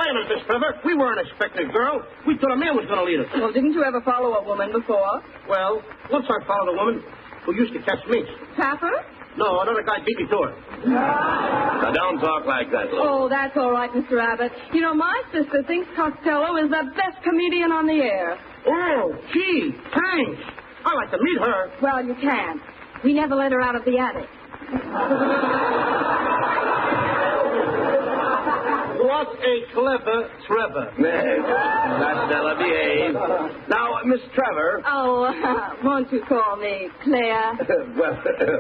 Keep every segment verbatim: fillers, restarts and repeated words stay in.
minute, Miss Trevor. We weren't expecting a girl. We thought a man was going to lead us. Well, didn't you ever follow a woman before? Well, once I followed a woman who used to catch meats. Trapper? No, another guy beat me to it. Now, don't talk like that, Lou. Oh, that's all right, Mister Abbott. You know, my sister thinks Costello is the best comedian on the air. Oh, gee, thanks. I'd like to meet her. Well, you can't. We never let her out of the attic. What a clever Trevor. Costello, behave. Now, uh, Miss Trevor. Oh, uh, won't you call me Claire? well,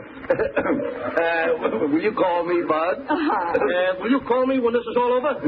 uh, will you call me Bud? Uh-huh. Uh, will you call me when this is all over?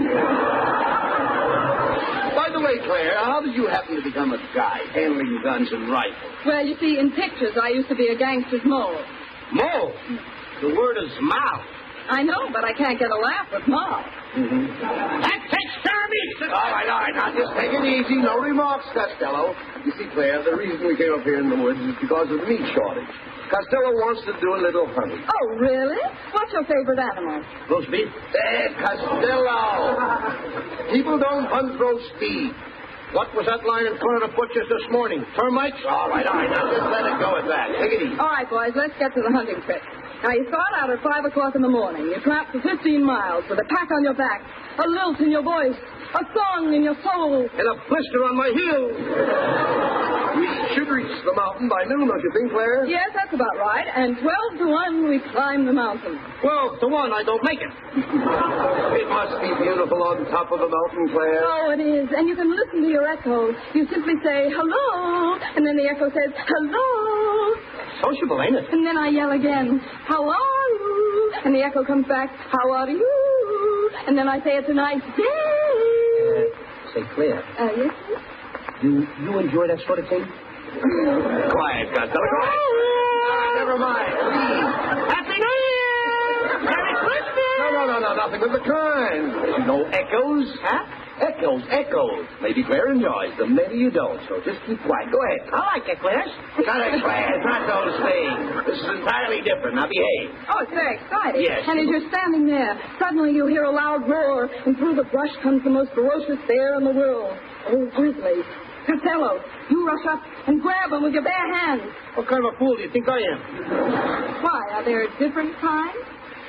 By the way, Claire, how did you happen to become a guy handling guns and rifles? Well, you see, in pictures, I used to be a gangster's mole. Mole? The word is mouth. I know, but I can't get a laugh with Ma. Mm-hmm. That takes care of me. All right, all right, now just take it easy. No remarks, Costello. You see, Claire, the reason we came up here in the woods is because of the meat shortage. Costello wants to do a little hunting. Oh, really? What's your favorite animal? Roast beef? Eh, Costello! People don't hunt roast beef. What was that line in front of the butcher's this morning? Termites? All right, all right, now just let it go at that. Take it easy. All right, boys, let's get to the hunting trip. Now, you start out at five o'clock in the morning. You tramp for fifteen miles with a pack on your back, a lilt in your voice, a song in your soul, and a blister on my heel. We should reach the mountain by noon, don't you think, Claire? Yes, that's about right. And twelve to one, we climb the mountain. Twelve to one, I don't make it. It must be beautiful on top of the mountain, Claire. Oh, it is. And you can listen to your echo. You simply say, hello, and then the echo says, hello. Sociable, ain't it? And then I yell again, how are you? And the echo comes back, how are you? And then I say, it's a nice day. Uh, say, Claire. Uh, yes, sir? You, you enjoy that sort of thing? Quiet, Costello. Quiet. Ah, never mind. Please. Happy New Year! Merry Christmas! No, no, no, no, nothing of the kind. No echoes. Huh? Echoes, echoes. Maybe Claire enjoys them, maybe you don't, so just keep quiet. Go ahead. I like it, Claire. Not a Claire, not those things. This is entirely different. Now behave. Oh, it's very exciting. Yes. And as you're standing there, suddenly you hear a loud roar, and through the brush comes the most ferocious bear in the world. Oh, grizzly. Costello, you rush up and grab him with your bare hands. What kind of a fool do you think I am? Why, are there different kinds?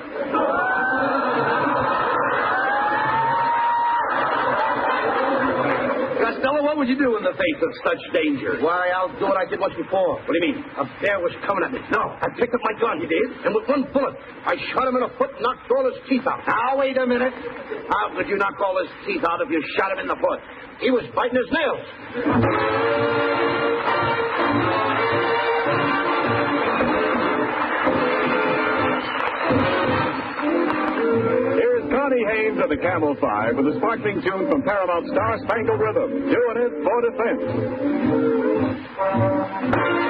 Costello, what would you do in the face of such danger? Why, I'll do what I did once before. What do you mean? A bear was coming at me. No, I picked up my gun, he did, and with one bullet, I shot him in the foot and knocked all his teeth out. Now, wait a minute. How could you knock all his teeth out if you shot him in the foot? He was biting his nails. Here's Connie Haynes of the Camel Five with a sparkling tune from Paramount Star Spangled Rhythm, doing it for defense.